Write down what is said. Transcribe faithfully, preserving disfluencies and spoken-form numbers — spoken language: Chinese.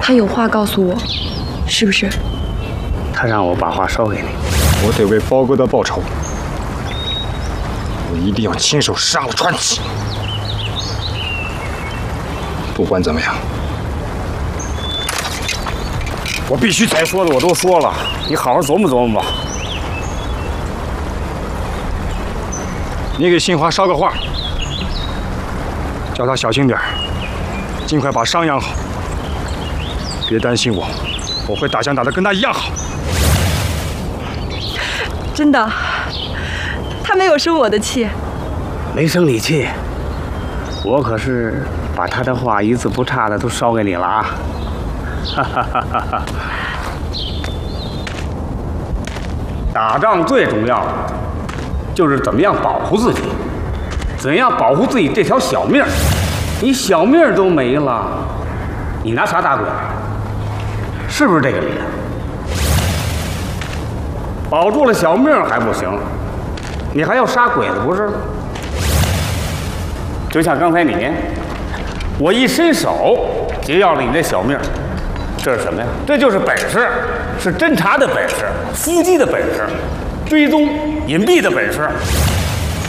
他有话告诉我，是不是？ 他让我把话捎给你。 我得为包哥的报仇，我一定要亲手杀了传奇。不管怎么样，我必须。 该说的我都说了，你好好琢磨琢磨吧。 你给新华捎个话，叫他小心点，尽快把伤养好。别担心我，我会打枪打得跟他一样好。 真的，他没有生我的气。 没生你气，我可是把他的话一字不差的都捎给你了啊！哈哈哈哈哈！打仗最重要的就是怎么样保护自己，怎样保护自己这条小命儿。你小命儿都没了，你拿啥打鬼？是不是这个理由？保住了小命还不行，你还要杀鬼子不是？就像刚才你，我一伸手劫要了你的小命，这是什么呀？这就是本事，是侦查的本事，伏击的本事，追踪隐蔽的本事。